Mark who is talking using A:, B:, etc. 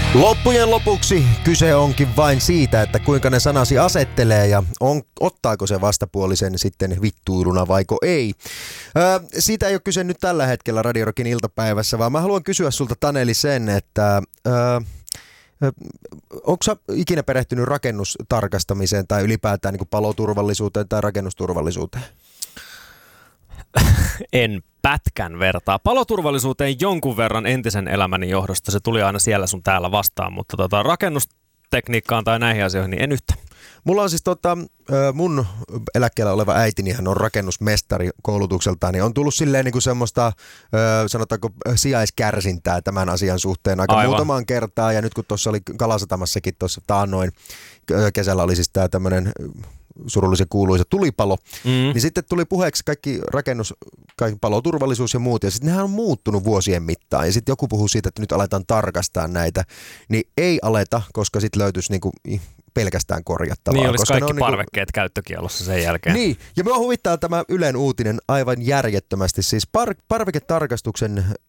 A: Loppujen lopuksi kyse onkin vain siitä, että kuinka ne sanasi asettelee ja ottaako se vastapuolisen sitten vittuiluna vaiko ei. Siitä ei ole kyse nyt tällä hetkellä Radio Rockin iltapäivässä, vaan mä haluan kysyä sulta, Taneli, sen, että onko sä ikinä perehtynyt rakennustarkastamiseen tai ylipäätään niin kuin paloturvallisuuteen tai rakennusturvallisuuteen?
B: En pätkän vertaa. Paloturvallisuuteen jonkun verran entisen elämäni johdosta. Se tuli aina siellä sun täällä vastaan, mutta rakennustekniikkaan tai näihin asioihin niin en yhtä.
A: Mulla on siis mun eläkkeellä oleva äitini, hän on rakennusmestari koulutukseltaan, niin on tullut silleen niin kuin semmoista, sanotaanko sijaiskärsintää tämän asian suhteen aika muutamaan kertaan. Ja nyt kun tuossa oli Kalasatamassakin tuossa taannoin, kesällä oli siis tämä tämmöinen surullisen kuuluisa tulipalo, niin sitten tuli puheeksi kaikki paloturvallisuus ja muut, ja sitten nehän on muuttunut vuosien mittaan, ja sitten joku puhuu siitä, että nyt aletaan tarkastaa näitä, niin ei aleta, koska sitten löytyisi niinku pelkästään korjattavaa.
B: Niin olisi
A: koska
B: kaikki
A: on
B: parvekkeet käyttökiellossa sen jälkeen.
A: Niin, ja minua huvittaa tämä Ylen uutinen aivan järjettömästi. Siis parveketarkastuksen